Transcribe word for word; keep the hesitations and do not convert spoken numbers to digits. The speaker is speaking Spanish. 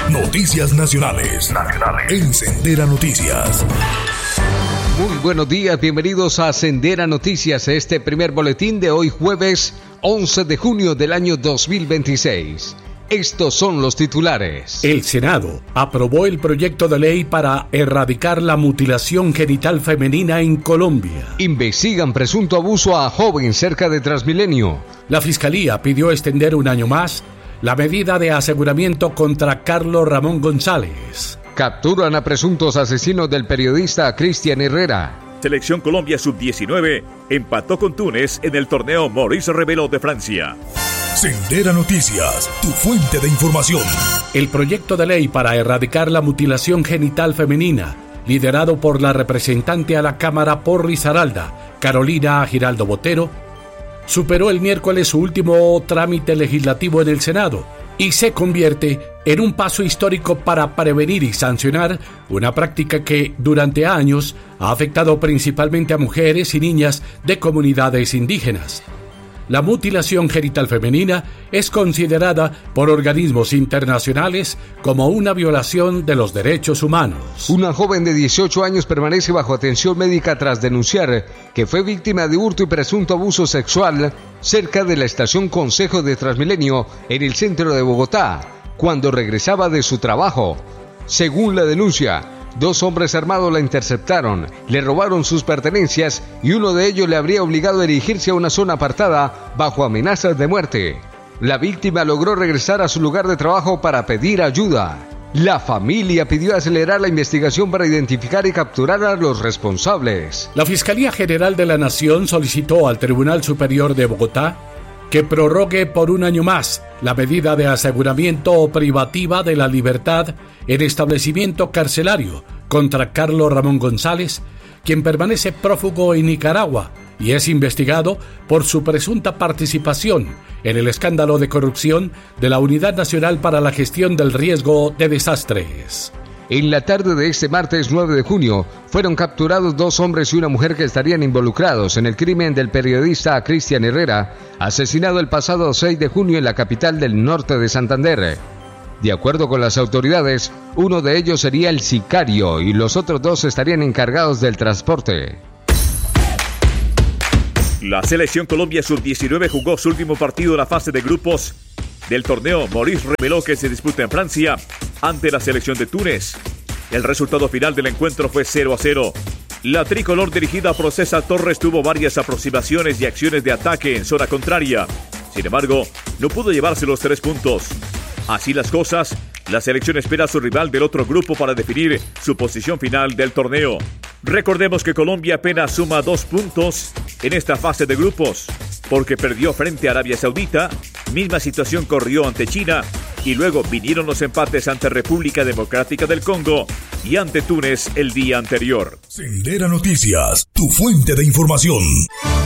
Noticias Nacionales. Nacionales. En Sendera Noticias. Muy buenos días, bienvenidos a Sendera Noticias, este primer boletín de hoy jueves once de junio del año dos mil veintiséis. Estos son los titulares. El Senado aprobó el proyecto de ley para erradicar la mutilación genital femenina en Colombia. Investigan presunto abuso a joven cerca de Transmilenio. La Fiscalía pidió extender un año más la medida de aseguramiento contra Carlos Ramón González. Capturan a presuntos asesinos del periodista Cristian Herrera. Selección Colombia sub diecinueve empató con Túnez en el torneo Maurice Reveló de Francia. Sendera Noticias, tu fuente de información. El proyecto de ley para erradicar la mutilación genital femenina, liderado por la representante a la Cámara por Risaralda, Carolina Giraldo Botero, superó el miércoles su último trámite legislativo en el Senado y se convierte en un paso histórico para prevenir y sancionar una práctica que durante años ha afectado principalmente a mujeres y niñas de comunidades indígenas. La mutilación genital femenina es considerada por organismos internacionales como una violación de los derechos humanos. Una joven de dieciocho años permanece bajo atención médica tras denunciar que fue víctima de hurto y presunto abuso sexual cerca de la estación Consejo de Transmilenio en el centro de Bogotá, cuando regresaba de su trabajo. Según la denuncia, dos hombres armados la interceptaron, le robaron sus pertenencias y uno de ellos le habría obligado a dirigirse a una zona apartada bajo amenazas de muerte. La víctima logró regresar a su lugar de trabajo para pedir ayuda. La familia pidió acelerar la investigación para identificar y capturar a los responsables. La Fiscalía General de la Nación solicitó al Tribunal Superior de Bogotá que prorrogue por un año más la medida de aseguramiento o privativa de la libertad en establecimiento carcelario contra Carlos Ramón González, quien permanece prófugo en Nicaragua y es investigado por su presunta participación en el escándalo de corrupción de la Unidad Nacional para la Gestión del Riesgo de Desastres. En la tarde de este martes nueve de junio, fueron capturados dos hombres y una mujer que estarían involucrados en el crimen del periodista Cristian Herrera, asesinado el pasado seis de junio en la capital del norte de Santander. De acuerdo con las autoridades, uno de ellos sería el sicario y los otros dos estarían encargados del transporte. La Selección Colombia sub diecinueve jugó su último partido en la fase de grupos del torneo Maurice Reveló que se disputa en Francia ante la selección de Túnez. El resultado final del encuentro fue cero a cero. La tricolor dirigida por César Torres tuvo varias aproximaciones y acciones de ataque en zona contraria. Sin embargo, no pudo llevarse los tres puntos. Así las cosas, la selección espera a su rival del otro grupo para definir su posición final del torneo. Recordemos que Colombia apenas suma dos puntos en esta fase de grupos, porque perdió frente a Arabia Saudita, misma situación corrió ante China, y luego vinieron los empates ante República Democrática del Congo y ante Túnez el día anterior. Sendera Noticias, tu fuente de información.